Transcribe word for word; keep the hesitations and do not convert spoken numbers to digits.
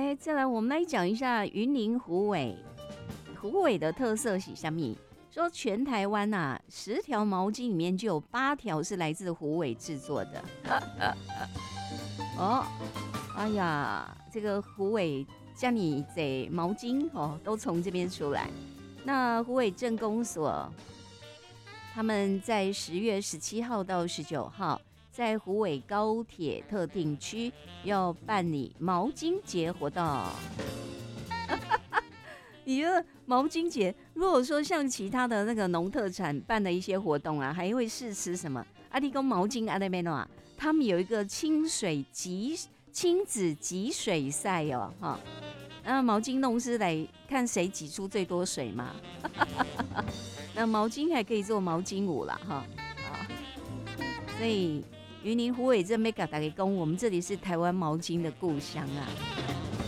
来，再来，我们来讲一下云林虎尾。虎尾的特色是什么？说全台湾啊，十条毛巾里面就有八条是来自虎尾制作的。哦，哎呀，这个虎尾叫你这毛巾哦，都从这边出来。那虎尾镇公所，他们在十月十七号到十九号，在虎尾高铁特定区要办理毛巾节活动。你觉得毛巾节，如果说像其他的那个农特产办的一些活动啊，还会试吃什么？阿弟公毛巾阿那边啊，他们有一个清水集亲子集水赛哦，哈，那毛巾弄湿来看谁挤出最多水嘛。那毛巾还可以做毛巾舞啦，哈，啊，所以云林虎尾镇要跟大家讲，我们这里是台湾毛巾的故乡啊。